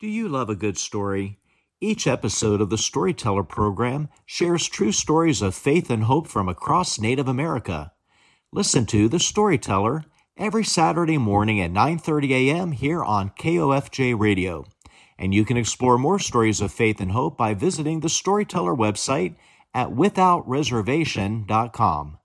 Do you love a good story? Each episode of the Storyteller program shares true stories of faith and hope from across Native America. Listen to The Storyteller every Saturday morning at 9:30 a.m. here on KOFJ Radio. And you can explore more stories of faith and hope by visiting the Storyteller website at withoutreservation.com.